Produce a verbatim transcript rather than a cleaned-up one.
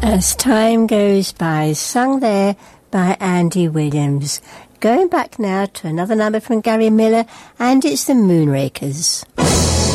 As Time Goes By, sung there by Andy Williams. Going back now to another number from Gary Miller, and it's the Moonrakers.